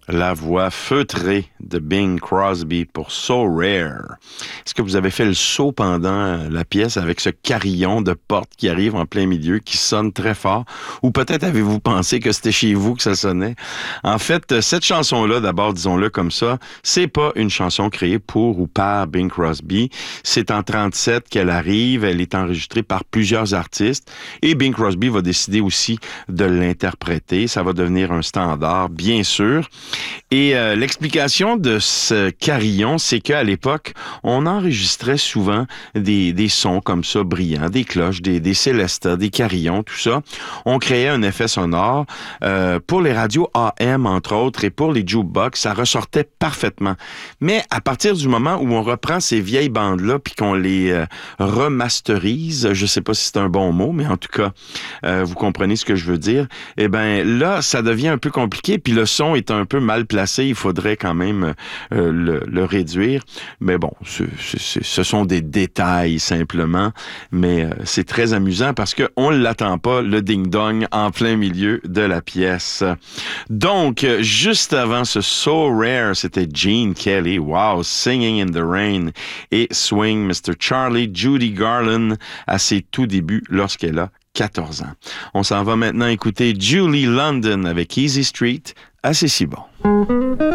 La voix feutrée de Bing Crosby pour So Rare. Est-ce que vous avez fait le saut pendant la pièce avec ce carillon de porte qui arrive en plein milieu, qui sonne très fort? Ou peut-être avez-vous pensé que c'était chez vous que ça sonnait? En fait, cette chanson-là, d'abord, disons-le comme ça, c'est pas une chanson créée pour ou par Bing Crosby. C'est en 37 qu'elle arrive. Elle est enregistrée par plusieurs artistes. Et Bing Crosby va décider aussi de l'interpréter. Ça va devenir un standard, bien sûr. Et l'explication de ce carillon, c'est qu'à l'époque, on enregistrait souvent des sons comme ça, brillants, des cloches, des célestas, des carillons, tout ça. On créait un effet sonore. Pour les radios AM, entre autres, et pour les jukebox, ça ressortait parfaitement. Mais à partir du moment où on reprend ces vieilles bandes-là, puis qu'on les remasterise, je sais pas si c'est un bon mot, mais en tout cas, vous comprenez ce que je veux dire, eh ben là, ça devient un peu compliqué, puis le son est un peu mal placé, il faudrait quand même le réduire. Mais bon, ce sont des détails simplement, mais c'est très amusant parce qu'on ne l'attend pas, le ding-dong, en plein milieu de la pièce. Donc, juste avant ce So Rare, c'était Gene Kelly, wow, Singing in the Rain, et Swing Mr. Charlie, Judy Garland, à ses tout débuts lorsqu'elle a 14 ans. On s'en va maintenant écouter Julie London avec Easy Street, à C'est si bon.